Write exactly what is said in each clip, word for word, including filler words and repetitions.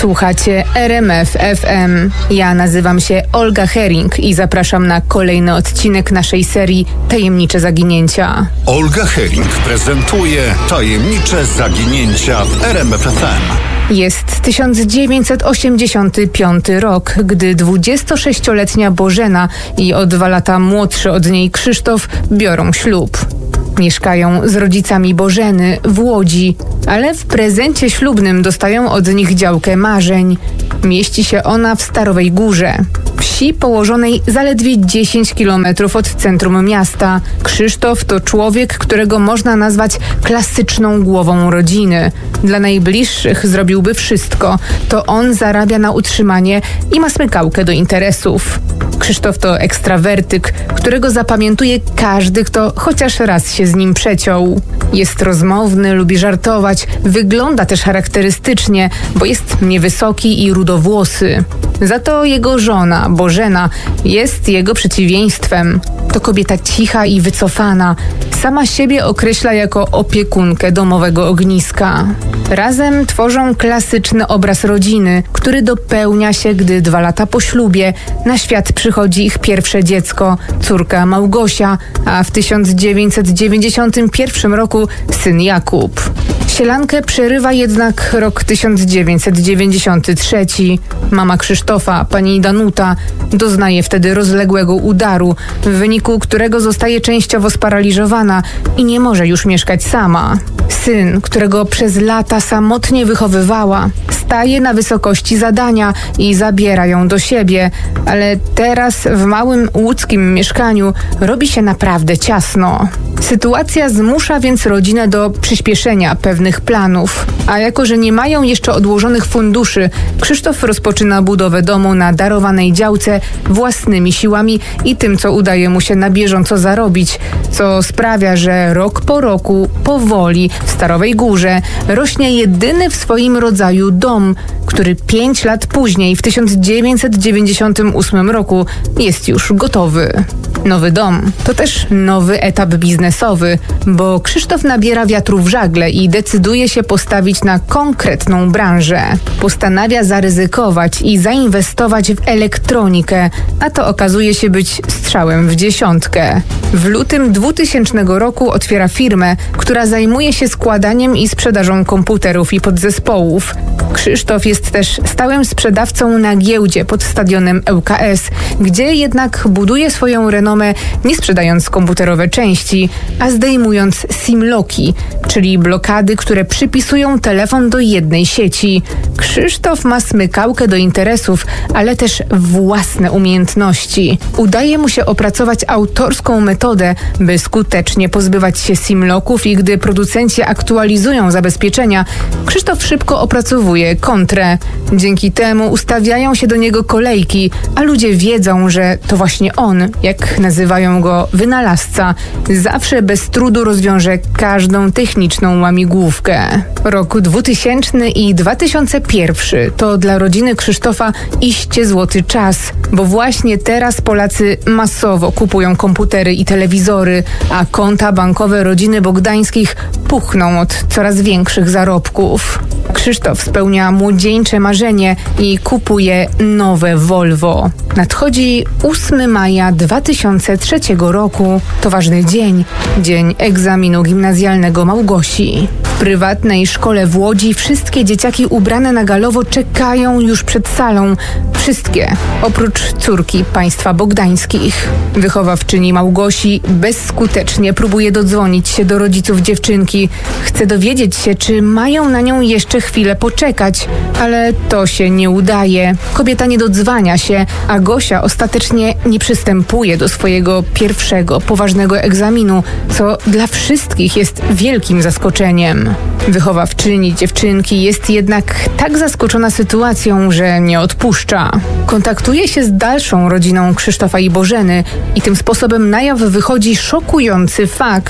Słuchacie R M F F M. Ja nazywam się Olga Hering i zapraszam na kolejny odcinek naszej serii Tajemnicze Zaginięcia. Olga Hering prezentuje Tajemnicze Zaginięcia w R M F F M. Jest tysiąc dziewięćset osiemdziesiąty piąty rok, gdy dwudziestosześcioletnia Bożena i o dwa lata młodszy od niej Krzysztof biorą ślub. Mieszkają z rodzicami Bożeny w Łodzi, ale w prezencie ślubnym dostają od nich działkę marzeń. Mieści się ona w Starowej Górze, wsi położonej zaledwie dziesięć kilometrów od centrum miasta. Krzysztof to człowiek, którego można nazwać klasyczną głową rodziny. Dla najbliższych zrobiłby wszystko. To on zarabia na utrzymanie i ma smykałkę do interesów. Krzysztof to ekstrawertyk, którego zapamiętuje każdy, kto chociaż raz się z nim przeciął. Jest rozmowny, lubi żartować, wygląda też charakterystycznie, bo jest niewysoki i rudowłosy. Za to jego żona, Bożena, jest jego przeciwieństwem. To kobieta cicha i wycofana. Sama siebie określa jako opiekunkę domowego ogniska. Razem tworzą klasyczny obraz rodziny, który dopełnia się, gdy dwa lata po ślubie na świat przychodzi ich pierwsze dziecko, córka Małgosia, a w tysiąc dziewięćset dziewięćdziesiątym pierwszym roku syn Jakub. Sielankę przerywa jednak rok tysiąc dziewięćset dziewięćdziesiąty trzeci. Mama Krzysztofa, pani Danuta, doznaje wtedy rozległego udaru, w wyniku którego zostaje częściowo sparaliżowana i nie może już mieszkać sama. Syn, którego przez lata samotnie wychowywała, staje na wysokości zadania i zabiera ją do siebie, ale teraz w małym łódzkim mieszkaniu robi się naprawdę ciasno. Sytuacja zmusza więc rodzinę do przyspieszenia pewnych planów, a jako że nie mają jeszcze odłożonych funduszy, Krzysztof rozpoczyna budowę domu na darowanej działce własnymi siłami i tym, co udaje mu się na bieżąco zarobić, co sprawia, że rok po roku powoli w Starowej Górze rośnie jedyny w swoim rodzaju dom, który pięć lat później, w tysiąc dziewięćset dziewięćdziesiątym ósmym roku, jest już gotowy. Nowy dom to też nowy etap biznesowy, bo Krzysztof nabiera wiatru w żagle i decyduje się postawić na konkretną branżę. Postanawia zaryzykować i zainwestować w elektronikę, a to okazuje się być strzałem w dziesiątkę. W lutym dwutysięcznego roku otwiera firmę, która zajmuje się składaniem i sprzedażą komputerów i podzespołów. Krzysztof jest też stałym sprzedawcą na giełdzie pod stadionem L K S, gdzie jednak buduje swoją renomę nie sprzedając komputerowe części, a zdejmując simlocki, czyli blokady, które przypisują telefon do jednej sieci. Krzysztof ma smykałkę do interesów, ale też własne umiejętności. Udaje mu się opracować autorską metodę, by skutecznie pozbywać się simlocków i gdy producenci aktualizują zabezpieczenia, Krzysztof szybko opracowuje kontrę. Dzięki temu ustawiają się do niego kolejki, a ludzie wiedzą, że to właśnie on, jak nazywają go wynalazca, zawsze bez trudu rozwiąże każdą techniczną łamigłówkę. Rok dwutysięczny i dwa tysiące pierwszy to dla rodziny Krzysztofa iście złoty czas, bo właśnie teraz Polacy masowo kupują komputery i telewizory, a konta bankowe rodziny Bogdańskich puchną od coraz większych zarobków. Krzysztof spełnia młodzieńcze marzenie i kupuje nowe Volvo. Nadchodzi ósmego maja dwa tysiące trzeciego roku. To ważny dzień, dzień egzaminu gimnazjalnego Małgosi. W prywatnej szkole w Łodzi wszystkie dzieciaki ubrane na galowo czekają już przed salą. Wszystkie, oprócz córki państwa Bogdańskich. Wychowawczyni Małgosi bezskutecznie próbuje dodzwonić się do rodziców dziewczynki. Chce dowiedzieć się, czy mają na nią jeszcze chwilę poczekać, ale to się nie udaje. Kobieta nie dodzwania się, a Gosia ostatecznie nie przystępuje do swojego pierwszego, poważnego egzaminu, co dla wszystkich jest wielkim zaskoczeniem. Wychowawczyni dziewczynki jest jednak tak zaskoczona sytuacją, że nie odpuszcza. Kontaktuje się z dalszą rodziną Krzysztofa i Bożeny i tym sposobem na jaw wychodzi szokujący fakt.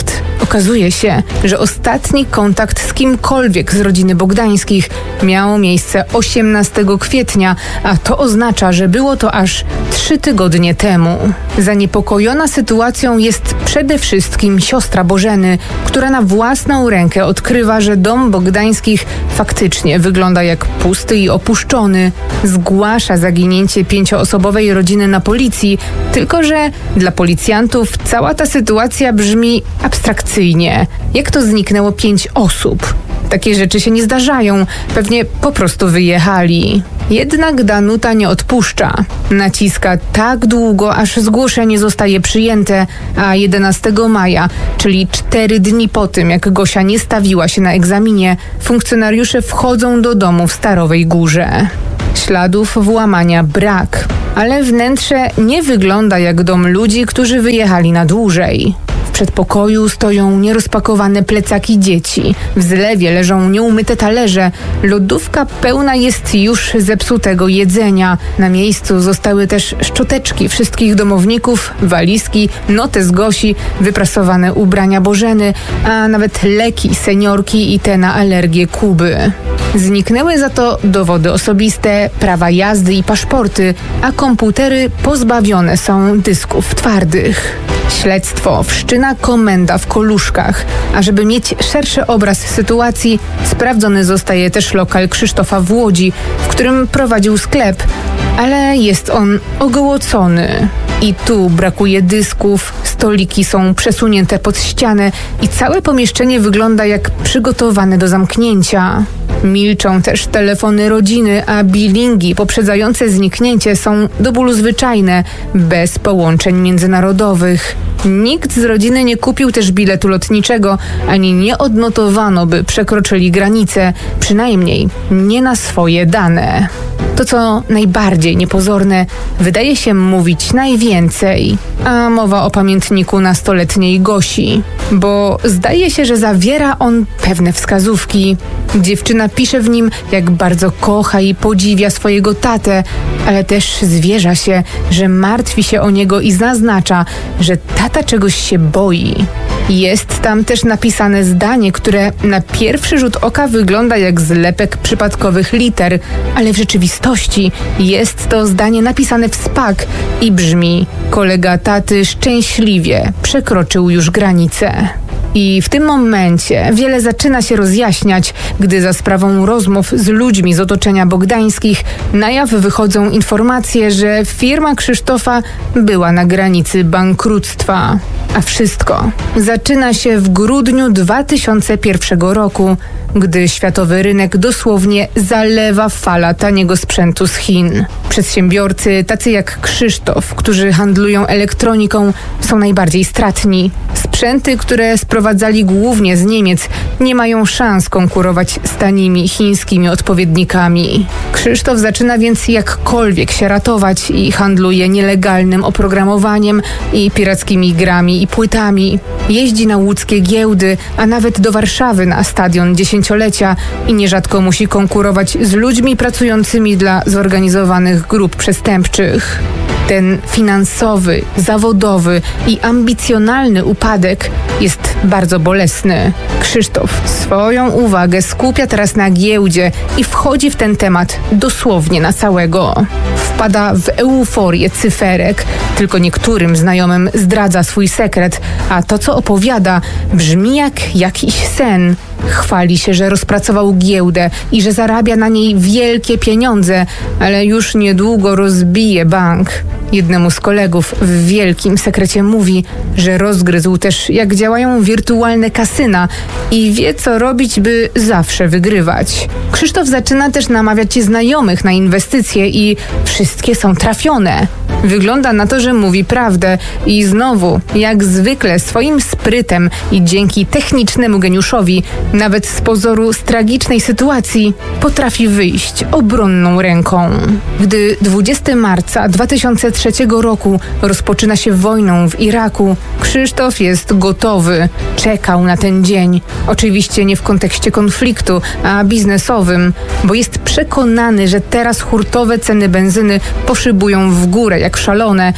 Okazuje się, że ostatni kontakt z kimkolwiek z rodziny Bogdańskich miał miejsce osiemnastego kwietnia, a to oznacza, że było to aż trzy tygodnie temu. Zaniepokojona sytuacją jest przede wszystkim siostra Bożeny, która na własną rękę odkrywa, że dom Bogdańskich faktycznie wygląda jak pusty i opuszczony. Zgłasza zaginięcie pięcioosobowej rodziny na policji, tylko że dla policjantów cała ta sytuacja brzmi abstrakcyjnie. Jak to zniknęło pięć osób? Takie rzeczy się nie zdarzają. Pewnie po prostu wyjechali. Jednak Danuta nie odpuszcza. Naciska tak długo, aż zgłoszenie zostaje przyjęte, a jedenastego maja, czyli cztery dni po tym, jak Gosia nie stawiła się na egzaminie, funkcjonariusze wchodzą do domu w Starowej Górze. Śladów włamania brak, ale wnętrze nie wygląda jak dom ludzi, którzy wyjechali na dłużej. W przedpokoju stoją nierozpakowane plecaki dzieci. W zlewie leżą nieumyte talerze. Lodówka pełna jest już zepsutego jedzenia. Na miejscu zostały też szczoteczki wszystkich domowników, walizki, notes Gosi, wyprasowane ubrania Bożeny, a nawet leki seniorki i te na alergię Kuby. Zniknęły za to dowody osobiste, prawa jazdy i paszporty, a komputery pozbawione są dysków twardych. Śledztwo wszczyna komenda w Koluszkach, a żeby mieć szerszy obraz sytuacji, sprawdzony zostaje też lokal Krzysztofa w Łodzi, w którym prowadził sklep, ale jest on ogołocony. I tu brakuje dysków, stoliki są przesunięte pod ścianę i całe pomieszczenie wygląda jak przygotowane do zamknięcia. Milczą też telefony rodziny, a bilingi poprzedzające zniknięcie są do bólu zwyczajne, bez połączeń międzynarodowych. Nikt z rodziny nie kupił też biletu lotniczego, ani nie odnotowano, by przekroczyli granicę, przynajmniej nie na swoje dane. To, co najbardziej niepozorne, wydaje się mówić najwięcej, a mowa o pamiętniku nastoletniej Gosi, bo zdaje się, że zawiera on pewne wskazówki. Dziewczyna pisze w nim, jak bardzo kocha i podziwia swojego tatę, ale też zwierza się, że martwi się o niego i zaznacza, że tata czegoś się boi. Jest tam też napisane zdanie, które na pierwszy rzut oka wygląda jak zlepek przypadkowych liter, ale w rzeczywistości jest to zdanie napisane w spak i brzmi: kolega taty szczęśliwie przekroczył już granicę. I w tym momencie wiele zaczyna się rozjaśniać, gdy za sprawą rozmów z ludźmi z otoczenia Bogdańskich na jaw wychodzą informacje, że firma Krzysztofa była na granicy bankructwa. A wszystko zaczyna się w grudniu dwa tysiące pierwszego roku, gdy światowy rynek dosłownie zalewa fala taniego sprzętu z Chin. Przedsiębiorcy, tacy jak Krzysztof, którzy handlują elektroniką, są najbardziej stratni. Sprzęty, które sprowadzali głównie z Niemiec, nie mają szans konkurować z tanimi chińskimi odpowiednikami. Krzysztof zaczyna więc jakkolwiek się ratować i handluje nielegalnym oprogramowaniem i pirackimi grami i płytami. Jeździ na łódzkie giełdy, a nawet do Warszawy na stadion dziesięciolecia i nierzadko musi konkurować z ludźmi pracującymi dla zorganizowanych grup przestępczych. Ten finansowy, zawodowy i ambicjonalny upadek jest bardzo bolesny. Krzysztof swoją uwagę skupia teraz na giełdzie i wchodzi w ten temat dosłownie na całego. Wpada w euforię cyferek, tylko niektórym znajomym zdradza swój sekret, a to, co opowiada, brzmi jak jakiś sen. Chwali się, że rozpracował giełdę i że zarabia na niej wielkie pieniądze, ale już niedługo rozbije bank. Jednemu z kolegów w wielkim sekrecie mówi, że rozgryzł też, jak działają wirtualne kasyna i wie, co robić, by zawsze wygrywać. Krzysztof zaczyna też namawiać znajomych na inwestycje i wszystkie są trafione. Wygląda na to, że mówi prawdę i znowu, jak zwykle, swoim sprytem i dzięki technicznemu geniuszowi, nawet z pozoru z tragicznej sytuacji, potrafi wyjść obronną ręką. Gdy dwudziestego marca dwa tysiące trzeciego roku rozpoczyna się wojną w Iraku, Krzysztof jest gotowy. Czekał na ten dzień. Oczywiście nie w kontekście konfliktu, a biznesowym, bo jest przekonany, że teraz hurtowe ceny benzyny poszybują w górę jak szalone,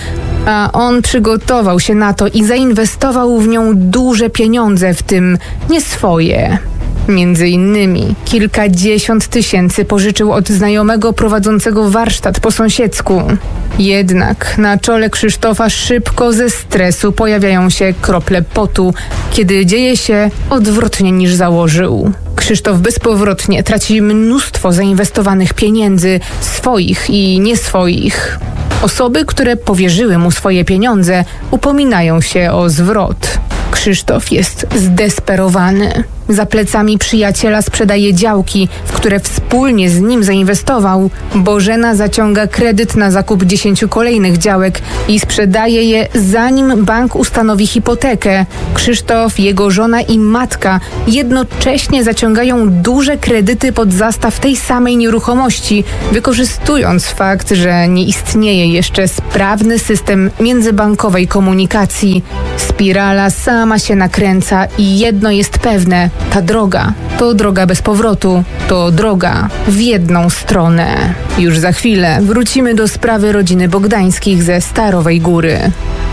A on przygotował się na to i zainwestował w nią duże pieniądze, w tym nie swoje. Między innymi kilkadziesiąt tysięcy pożyczył od znajomego prowadzącego warsztat po sąsiedzku. Jednak na czole Krzysztofa szybko ze stresu pojawiają się krople potu, kiedy dzieje się odwrotnie niż założył. Krzysztof bezpowrotnie traci mnóstwo zainwestowanych pieniędzy, swoich i nieswoich. Osoby, które powierzyły mu swoje pieniądze, upominają się o zwrot. Krzysztof jest zdesperowany. Za plecami przyjaciela sprzedaje działki, w które wspólnie z nim zainwestował. Bożena zaciąga kredyt na zakup dziesięciu kolejnych działek i sprzedaje je, zanim bank ustanowi hipotekę. Krzysztof, jego żona i matka jednocześnie zaciągają duże kredyty pod zastaw tej samej nieruchomości, wykorzystując fakt, że nie istnieje jeszcze sprawny system międzybankowej komunikacji. Spirala sama się nakręca i jedno jest pewne: ta droga to droga bez powrotu, to droga w jedną stronę. Już za chwilę wrócimy do sprawy rodziny Bogdańskich ze Starowej Góry.